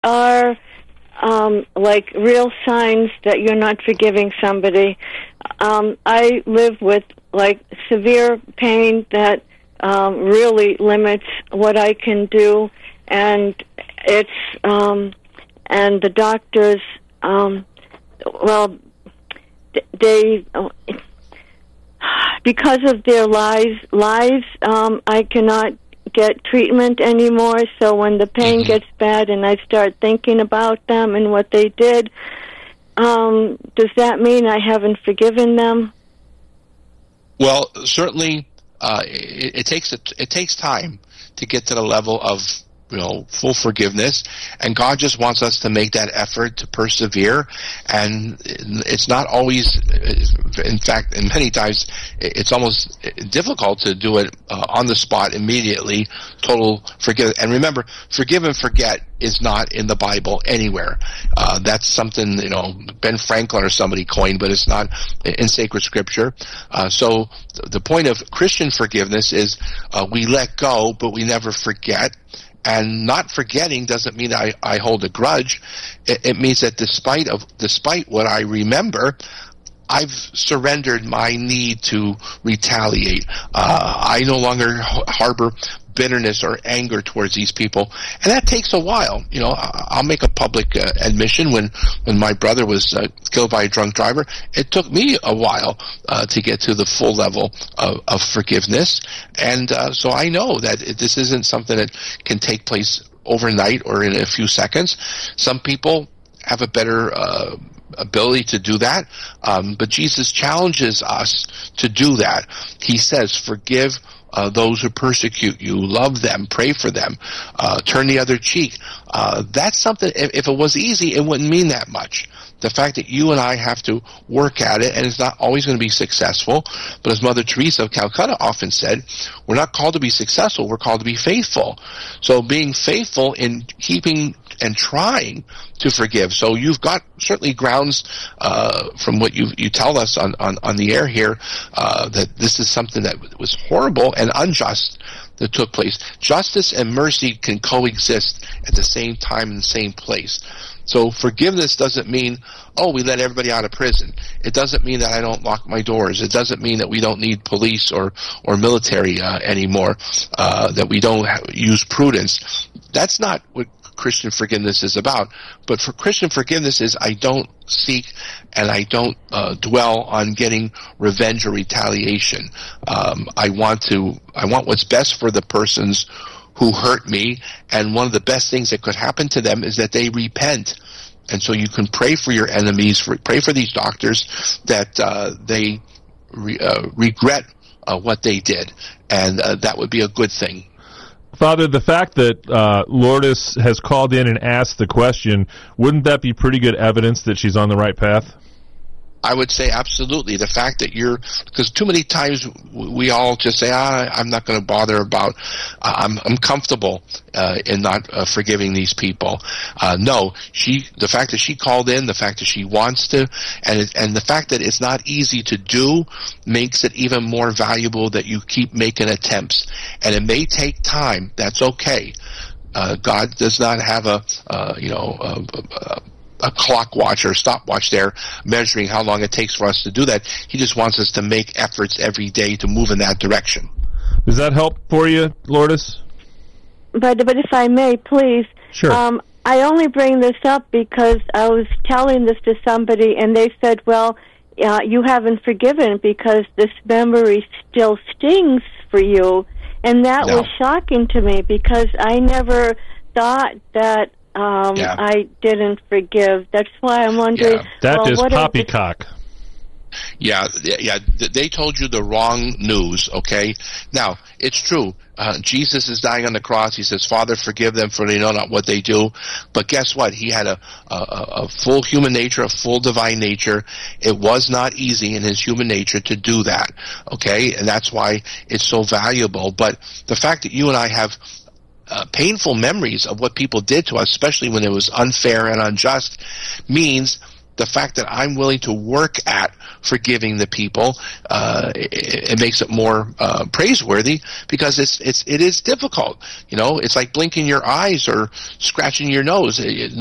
are like real signs that you're not forgiving somebody. I live with like severe pain that really limits what I can do, and it's and the doctors, they because of their lies, I cannot get treatment anymore. So when the pain gets bad and I start thinking about them and what they did, does that mean I haven't forgiven them? Well, certainly, it takes time to get to the level of full forgiveness, and God just wants us to make that effort to persevere. And it's not always, in fact, and many times, it's almost difficult to do it on the spot immediately. Total forgive. And remember, forgive and forget is not in the Bible anywhere. That's something Ben Franklin or somebody coined, but it's not in sacred scripture. So the point of Christian forgiveness is we let go, but we never forget. And not forgetting doesn't mean I hold a grudge. It means that despite what I remember, I've surrendered my need to retaliate. I no longer harbor bitterness or anger towards these people, and that takes a while. I'll make a public admission. When my brother was killed by a drunk driver, it took me a while to get to the full level of forgiveness, and so I know that this isn't something that can take place overnight or in a few seconds. Some people have a better ability to do that, but Jesus challenges us to do that. He says, forgive those who persecute you, love them, pray for them, turn the other cheek. That's something, if it was easy, it wouldn't mean that much. The fact that you and I have to work at it, and it's not always going to be successful, but as Mother Teresa of Calcutta often said, we're not called to be successful, we're called to be faithful. So being faithful in keeping and trying to forgive. So you've got certainly grounds from what you tell us on the air here that this is something that was horrible and unjust that took place. Justice and mercy can coexist at the same time in the same place. So forgiveness doesn't mean, we let everybody out of prison. It doesn't mean that I don't lock my doors. It doesn't mean that we don't need police or military anymore, that we don't use prudence. That's not what Christian forgiveness is about. But for Christian forgiveness is I don't seek and I don't dwell on getting revenge or retaliation. I want what's best for the persons who hurt me, and one of the best things that could happen to them is that they repent. And so you can pray for your enemies, pray for these doctors that they regret what they did, and that would be a good thing. Father, the fact that Lourdes has called in and asked the question, wouldn't that be pretty good evidence that she's on the right path? I would say absolutely. The fact that because too many times we all just say, I'm not going to bother about, I'm comfortable in not forgiving these people. No, the fact that she called in, the fact that she wants to, and the fact that it's not easy to do makes it even more valuable that you keep making attempts. And it may take time. That's okay. God does not have a clock watch or stopwatch there measuring how long it takes for us to do that. He just wants us to make efforts every day to move in that direction. Does that help for you, Lourdes? But if I may, please. Sure. I only bring this up because I was telling this to somebody and they said, well, you haven't forgiven because this memory still stings for you. And that was shocking to me because I never thought that I didn't forgive. That's why I'm wondering. Yeah. That is poppycock. Yeah, they told you the wrong news, okay? Now, it's true. Jesus is dying on the cross. He says, Father, forgive them, for they know not what they do. But guess what? He had a full human nature, a full divine nature. It was not easy in his human nature to do that, okay? And that's why it's so valuable. But the fact that you and I have painful memories of what people did to us, especially when it was unfair and unjust, means the fact that I'm willing to work at forgiving the people, it makes it more praiseworthy, because it is difficult. It's like blinking your eyes or scratching your nose.